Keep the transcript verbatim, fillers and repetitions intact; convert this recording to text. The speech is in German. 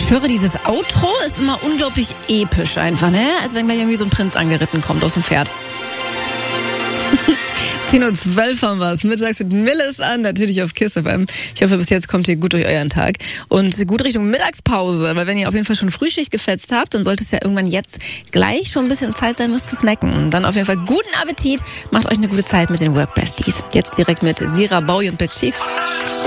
schwöre, dieses Outro ist immer unglaublich episch einfach, ne? Als wenn gleich irgendwie so ein Prinz angeritten kommt aus dem Pferd. zehn Uhr zwölf haben wir es. Mittags mit Milles an, natürlich auf KISS F M. Ich hoffe, bis jetzt kommt ihr gut durch euren Tag. Und gut Richtung Mittagspause, weil wenn ihr auf jeden Fall schon Frühschicht gefetzt habt, dann sollte es ja irgendwann jetzt gleich schon ein bisschen Zeit sein, was zu snacken. Dann auf jeden Fall guten Appetit. Macht euch eine gute Zeit mit den Work Besties. Jetzt direkt mit Sira, Bowie und Bitch Chief.